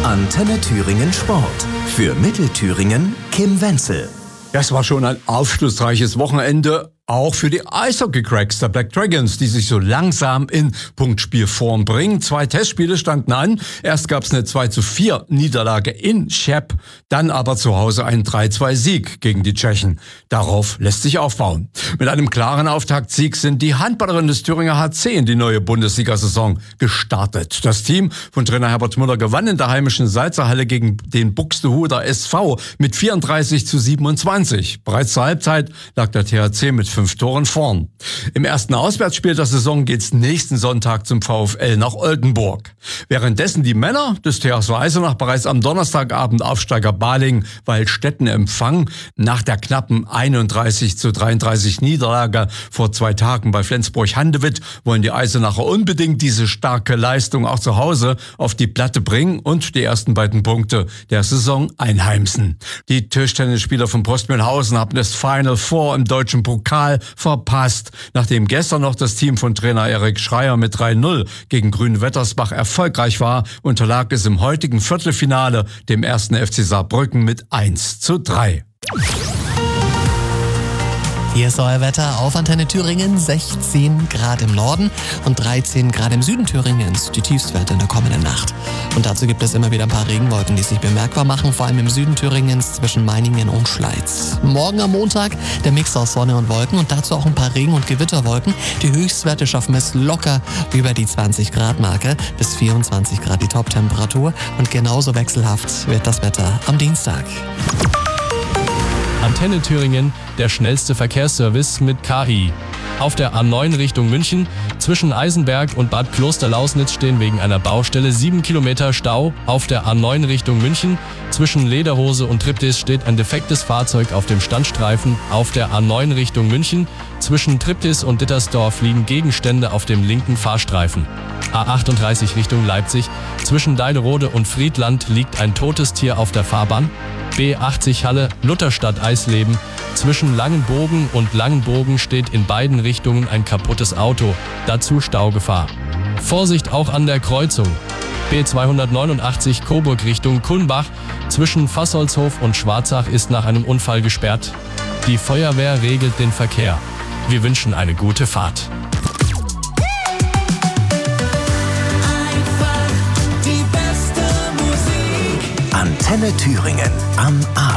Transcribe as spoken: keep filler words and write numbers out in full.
Antenne Thüringen Sport. Für Mittelthüringen Kim Wenzel. Das war schon ein aufschlussreiches Wochenende, auch für die Eishockey-Cracks der Black Dragons, die sich so langsam in Punktspielform bringen. Zwei Testspiele standen an. Erst gab es eine zwei zu vier Niederlage in Cheb, dann aber zu Hause ein drei zwei Sieg gegen die Tschechen. Darauf lässt sich aufbauen. Mit einem klaren Auftaktsieg sind die Handballerinnen des Thüringer H C in die neue Bundesliga-Saison gestartet. Das Team von Trainer Herbert Müller gewann in der heimischen Salzerhalle gegen den Buxtehuder S V mit vierunddreißig zu siebenundzwanzig. Bereits zur Halbzeit lag der T H C mit fünf Toren vorn. Im ersten Auswärtsspiel der Saison geht's nächsten Sonntag zum VfL nach Oldenburg. Währenddessen die Männer des T H S Eisenach bereits am Donnerstagabend Aufsteiger Balingen Waldstätten empfangen. Nach der knappen einunddreißig zu dreiunddreißig Niederlage vor zwei Tagen bei Flensburg-Handewitt wollen die Eisenacher unbedingt diese starke Leistung auch zu Hause auf die Platte bringen und die ersten beiden Punkte der Saison einheimsen. Die Tischtennisspieler von Postmühlhausen haben das Final Four im deutschen Pokal verpasst. Nachdem gestern noch das Team von Trainer Erik Schreier mit drei null gegen Grünwettersbach erfolgreich war, unterlag es im heutigen Viertelfinale dem ersten F C Saarbrücken mit eins zu drei. Hier ist euer Wetter auf Antenne Thüringen. sechzehn Grad im Norden und dreizehn Grad im Süden Thüringens. Die Tiefstwerte in der kommenden Nacht. Und dazu gibt es immer wieder ein paar Regenwolken, die sich bemerkbar machen, vor allem im Süden Thüringens zwischen Meiningen und Schleiz. Morgen am Montag der Mix aus Sonne und Wolken und dazu auch ein paar Regen- und Gewitterwolken. Die Höchstwerte schaffen es locker über die zwanzig Grad Marke, bis vierundzwanzig Grad die Toptemperatur. Und genauso wechselhaft wird das Wetter am Dienstag. Antenne Thüringen, der schnellste Verkehrsservice mit K I. Auf der A neun Richtung München, zwischen Eisenberg und Bad Klosterlausnitz stehen wegen einer Baustelle sieben Kilometer Stau. Auf der A neun Richtung München, zwischen Lederhose und Triptis steht ein defektes Fahrzeug auf dem Standstreifen. Auf der A neun Richtung München, zwischen Triptis und Dittersdorf liegen Gegenstände auf dem linken Fahrstreifen. A achtunddreißig Richtung Leipzig, zwischen Deilerode und Friedland liegt ein totes Tier auf der Fahrbahn. B achtzig Halle, Lutherstadt Eisleben. Zwischen Langenbogen und Langenbogen steht in beiden Richtungen ein kaputtes Auto. Dazu Staugefahr. Vorsicht auch an der Kreuzung. B zweihundertneunundachtzig Coburg Richtung Kulmbach. Zwischen Fassholzhof und Schwarzach ist nach einem Unfall gesperrt. Die Feuerwehr regelt den Verkehr. Wir wünschen eine gute Fahrt. Antenne Thüringen am Abend.